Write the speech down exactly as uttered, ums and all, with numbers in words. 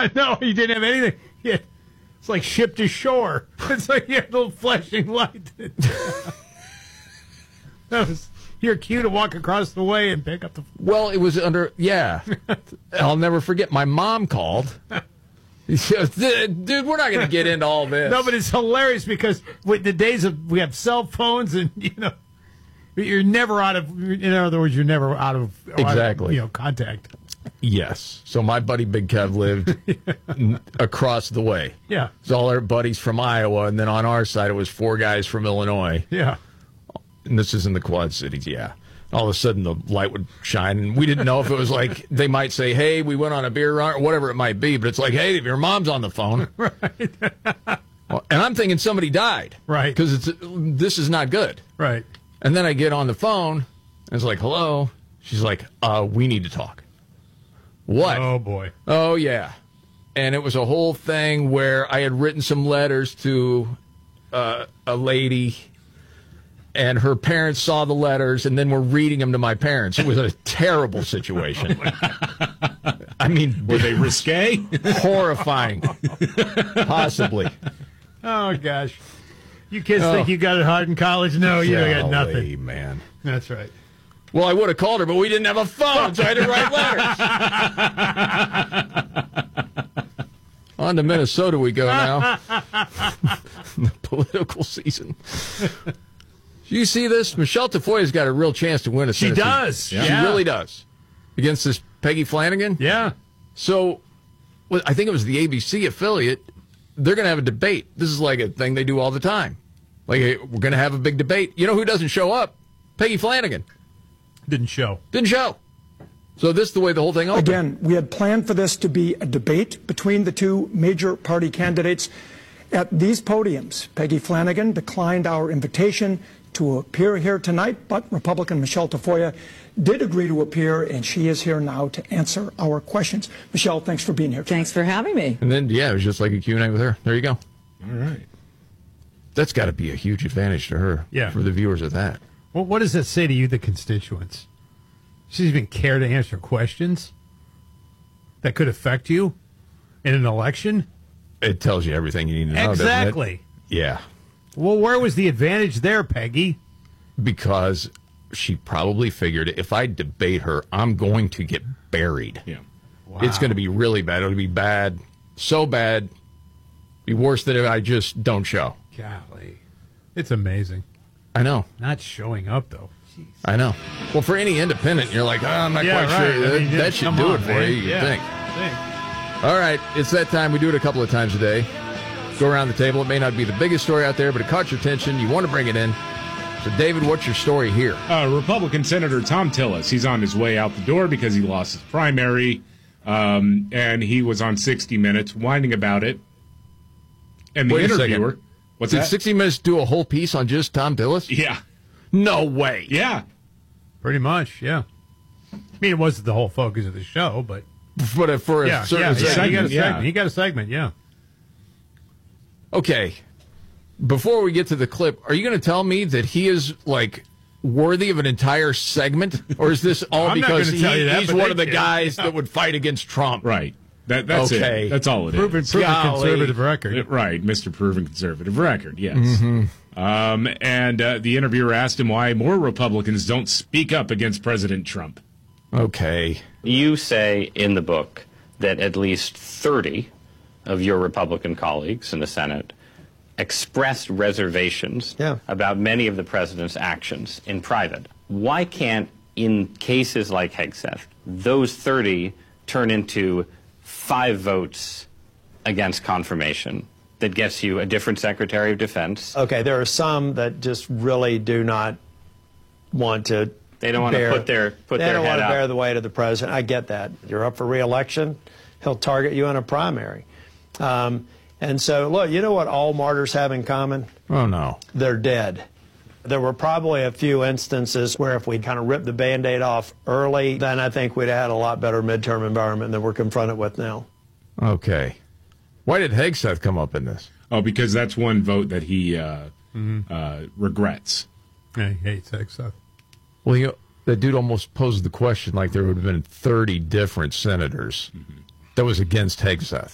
No, he didn't have anything. He had, it's like ship to shore. It's like he had a little flashing light. That was your cue to walk across the way and pick up the. Well, it was under. Yeah, I'll never forget. My mom called. He says, dude, we're not going to get into all this. No, but it's hilarious because with the days of we have cell phones and you know you're never out of. In other words, you're never out of exactly out of, you know contact. Yes. So my buddy Big Kev lived n- across the way. Yeah. It's all our buddies from Iowa, and then on our side it was four guys from Illinois. Yeah. And this is in the Quad Cities. Yeah. All of a sudden the light would shine, and we didn't know if it was like they might say, "Hey, we went on a beer run," or whatever it might be. But it's like, "Hey, your mom's on the phone." Right. Well, and I'm thinking somebody died. Right. Because it's this is not good. Right. And then I get on the phone, and it's like, "Hello." She's like, "Uh, we need to talk." What? Oh, boy. Oh, yeah. And it was a whole thing where I had written some letters to uh, a lady, and her parents saw the letters and then were reading them to my parents. It was a terrible situation. I mean, were they risque? Horrifying. Possibly. Oh, gosh. You kids Oh. think you got it hard in college? No, you Golly, got nothing. Man. That's right. Well, I would have called her, but we didn't have a phone, so I had to write letters. On to Minnesota we go now. The political season. Do you see this? Michelle Tafoya's got a real chance to win a She Tennessee. does. She Yeah. really does. Against this Peggy Flanagan? Yeah. So, well, I think it was the A B C affiliate. They're going to have a debate. This is like a thing they do all the time. Like, hey, we're going to have a big debate. You know who doesn't show up? Peggy Flanagan. Didn't show. Didn't show. So this is the way the whole thing opened. Again, we had planned for this to be a debate between the two major party candidates. At these podiums, Peggy Flanagan declined our invitation to appear here tonight, but Republican Michelle Tafoya did agree to appear, and she is here now to answer our questions. Michelle, thanks for being here. Thanks for having me. And then, yeah, it was just like a Q and A with her. There you go. All right. That's got to be a huge advantage to her. Yeah. For the viewers of that. Well, what does that say to you, the constituents? She doesn't even care to answer questions that could affect you in an election? It tells you everything you need to know, doesn't it? Exactly. Yeah. Well, where was the advantage there, Peggy? Because she probably figured if I debate her, I'm going to get buried. Yeah. Wow. It's going to be really bad. It'll be bad, so bad, be worse than if I just don't show. Golly. It's amazing. I know. Not showing up, though. Jeez. I know. Well, for any independent, you're like, oh, I'm not Yeah, quite right. sure. I That, mean, that yeah, should come do on, it for man. you, you'd Yeah. think. Thanks. All right, it's that time. We do it a couple of times a day. Go around the table. It may not be the biggest story out there, but it caught your attention. You want to bring it in. So, David, what's your story here? Uh, Republican Senator Tom Tillis. He's on his way out the door because he lost his primary, um, and he was on sixty minutes whining about it. And the Wait a second. interviewer, what's Did that? sixty minutes do a whole piece on just Tom Tillis? Yeah, No way. yeah. Pretty much, yeah. I mean, it wasn't the whole focus of the show, but But uh, for a yeah, certain yeah, yeah, segment. he got a yeah. segment. He got a segment, yeah. Okay. Before we get to the clip, are you going to tell me that he is, like, worthy of an entire segment? Or is this all I'm not because gonna he, tell you that, he's but one they of the can. guys that would fight against Trump? Right. That, that's Okay. it. That's all it is. Proven, proven Golly. conservative record. Uh, Right, Mister Proven Conservative Record, yes. Mm-hmm. Um, and uh, the interviewer asked him why more Republicans don't speak up against President Trump. Okay. You say in the book that at least thirty of your Republican colleagues in the Senate expressed reservations Yeah. about many of the president's actions in private. Why can't, in cases like Hegseth, those thirty turn into five votes against confirmation that gets you a different Secretary of Defense? Okay, there are some that just really do not want to. They don't want to bear- put their put They their don't head want to up. bear the weight of the president. I get that. You're up for re-election. He'll target you in a primary. Um, and so, look, you know what all martyrs have in common? Oh, no. They're dead. There were probably a few instances where if we'd kind of ripped the Band-Aid off early, then I think we'd have had a lot better midterm environment than we're confronted with now. Okay. Why did Hegseth come up in this? Oh, because that's one vote that he uh, uh, regrets. Yeah, he hates that stuff. Well, you know, that dude almost posed the question like there would have been thirty different senators that was against Hegseth.